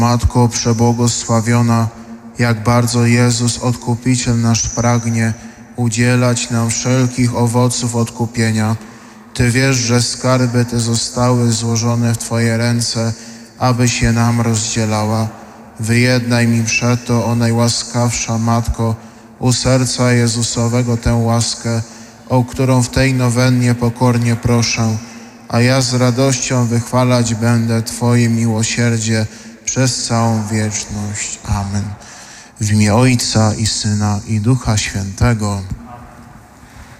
Matko przebłogosławiona, jak bardzo Jezus, Odkupiciel nasz, pragnie udzielać nam wszelkich owoców odkupienia. Ty wiesz, że skarby te zostały złożone w Twoje ręce, abyś je nam rozdzielała. Wyjednaj mi przeto, o najłaskawsza Matko, u serca Jezusowego tę łaskę, o którą w tej nowennie pokornie proszę, a ja z radością wychwalać będę Twoje miłosierdzie przez całą wieczność. Amen. W imię Ojca i Syna, i Ducha Świętego.